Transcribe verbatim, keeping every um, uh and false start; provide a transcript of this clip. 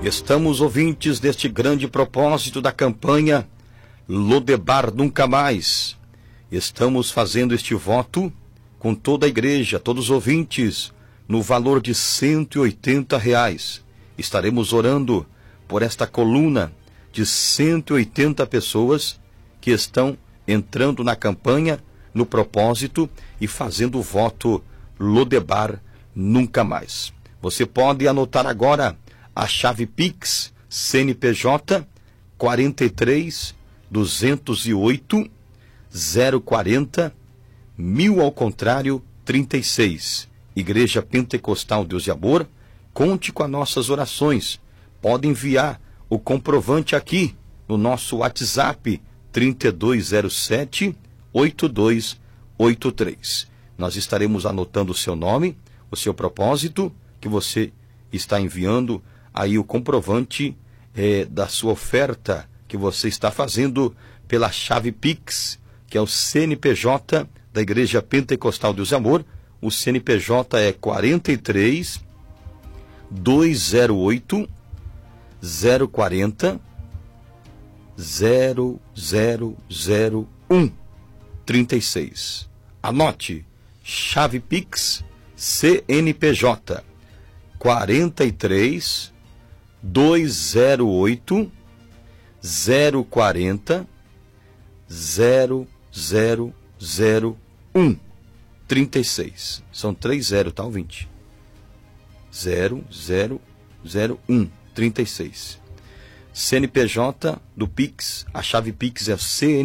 Estamos ouvintes deste grande propósito da campanha Lodebar Nunca Mais. Estamos fazendo este voto com toda a igreja, todos os ouvintes, no valor de cento e oitenta reais. Estaremos orando por esta coluna de cento e oitenta pessoas que estão entrando na campanha, no propósito e fazendo o voto Lodebar Nunca Mais. Você pode anotar agora a chave Pix C N P J quarenta e três, duzentos e oito, zero quarenta, mil ao contrário, trinta e seis. Igreja Pentecostal Deus e Amor, conte com as nossas orações. Pode enviar o comprovante aqui no nosso WhatsApp trinta e dois zero sete, oitenta e dois oitenta e três. Nós estaremos anotando o seu nome, o seu propósito, que você está enviando aí o comprovante é, da sua oferta que você está fazendo pela chave Pix, que é o C N P J da Igreja Pentecostal Deus e Amor. O C N P J é quarenta e três, duzentos e oito, zero quarenta, zero zero zero um, trinta e seis. Anote, chave Pix C N P J quarenta e três, duzentos e oito, zero quarenta, zero zero zero um, trinta e seis. São três zero, tá, ouvinte? zero zero zero um, trinta e seis. C N P J do Pix, a chave Pix é C N